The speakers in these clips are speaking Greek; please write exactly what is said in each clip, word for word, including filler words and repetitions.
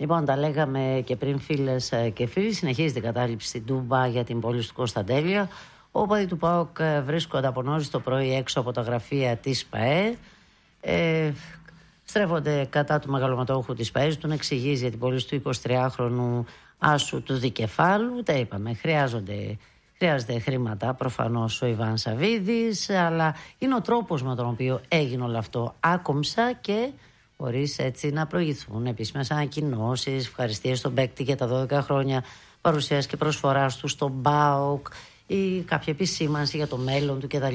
Λοιπόν, τα λέγαμε και πριν, φίλες και φίλοι. Συνεχίζεται η κατάληψη στην Τούμπα για την πόλη του Κωνσταντέλια. Όπαδοι του ΠΑΟΚ βρίσκονται από νωρίς το πρωί έξω από τα γραφεία της ΠΑΕ. Ε, στρέφονται κατά του μεγαλωματόχου της ΠΑΕ, τον εξηγήσει για την πώληση του εικοσιτριάχρονου άσου του δικεφάλου. Τα είπαμε, χρειάζονται, χρειάζεται χρήματα προφανώς ο Ιβάν Σαββίδης, αλλά είναι ο τρόπος με τον οποίο έγινε όλο αυτό άκομψα και χωρίς έτσι να προηγηθούν επίσημες ανακοινώσεις, ευχαριστίες στον παίκτη για τα δώδεκα χρόνια παρουσίας και προσφοράς του στον ΠΑΟΚ ή κάποια επισήμανση για το μέλλον του κτλ.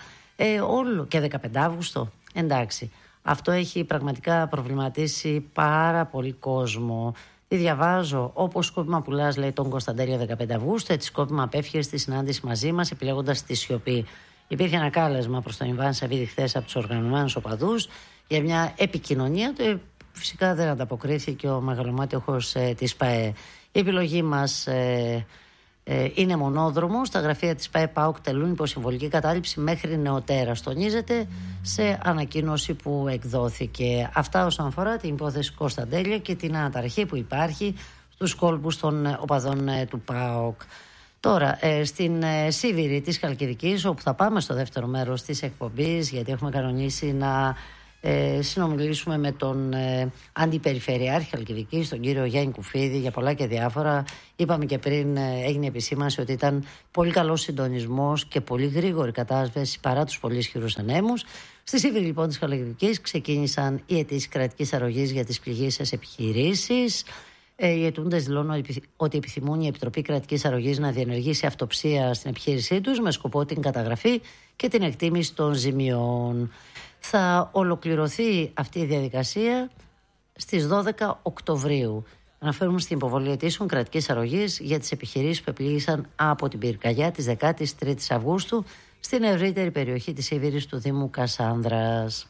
Ε, όλο και δεκαπέντε Αυγούστου. Εντάξει, αυτό έχει πραγματικά προβληματίσει πάρα πολύ κόσμο. Τι διαβάζω, όπως σκόπιμα πουλάς, λέει τον Κωνσταντέλια δεκαπέντε Αυγούστου, έτσι σκόπιμα απέφυγε στη συνάντηση μαζί μας, επιλέγοντας τη σιωπή. Υπήρχε ένα κάλεσμα προς τον Ιβάν Σαββίδη χθες από τους οργανωμένους οπαδούς για μια επικοινωνία. Το, φυσικά δεν ανταποκρίθηκε ο μεγαλομάτιοχος ε, της ΠΑΕ. Η επιλογή μας ε, ε, είναι μονόδρομος. Τα γραφεία της ΠΑΕ ΠΑΟΚ τελούν υποσυμβολική κατάληψη μέχρι νεοτέρας, τονίζεται σε ανακοίνωση που εκδόθηκε. Αυτά όσον αφορά την υπόθεση Κωνσταντέλια και την αναταραχή που υπάρχει στους κόλπους των οπαδών ε, του ΠΑΟΚ. Τώρα, ε, στην ε, Σίβηρη της Χαλκιδικής, όπου θα πάμε στο δεύτερο μέρος της εκπομπής, γιατί έχουμε κανονίσει να ε, συνομιλήσουμε με τον ε, Αντιπεριφερειάρχη Χαλκιδικής, τον κύριο Γιάννη Κουφίδη, για πολλά και διάφορα. Είπαμε και πριν, ε, έγινε επισήμανση ότι ήταν πολύ καλός συντονισμός και πολύ γρήγορη κατάσβεση παρά τους πολύ ισχυρούς ανέμους. Στη Σίβηρη λοιπόν της Χαλκιδικής ξεκίνησαν οι αιτήσεις κρατικής αρρωγής για τις πληγείσες επιχειρήσεις. Οι αιτούντες δηλώνουν ότι επιθυμούν η Επιτροπή Κρατικής Αρρωγής να διενεργήσει αυτοψία στην επιχείρησή τους με σκοπό την καταγραφή και την εκτίμηση των ζημιών. Θα ολοκληρωθεί αυτή η διαδικασία στις δώδεκα Οκτωβρίου. Αναφέρουμε στην υποβολή αιτήσεων κρατικής αρρωγής για τις επιχειρήσεις που επλήγησαν από την πυρκαγιά της δεκατρείς Αυγούστου στην ευρύτερη περιοχή της Σίβηρης του Δήμου Κασάνδρας.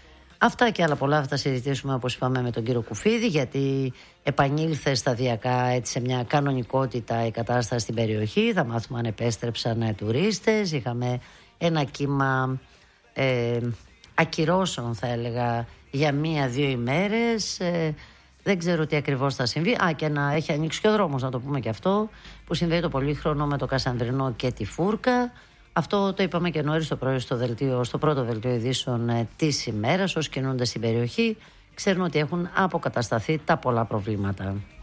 Αυτά και άλλα πολλά θα τα συζητήσουμε, όπως είπαμε, με τον κύριο Κουφίδη, γιατί επανήλθε σταδιακά έτσι, σε μια κανονικότητα η κατάσταση στην περιοχή. Θα μάθουμε αν επέστρεψαν ε, τουρίστες. Είχαμε ένα κύμα ε, ακυρώσεων, θα έλεγα, για μία-δύο ημέρες. Ε, δεν ξέρω τι ακριβώς θα συμβεί. Α, και να έχει ανοίξει και ο δρόμος, να το πούμε και αυτό, που συνδέει το Πολύχρονο με το Κασανδρινό και τη Φούρκα. Αυτό το είπαμε και νωρίς το πρωί στο, δελτίο, στο πρώτο δελτίο ειδήσεων ε, της ημέρας. Όσοι κινούνται στην περιοχή ξέρουν ότι έχουν αποκατασταθεί τα πολλά προβλήματα.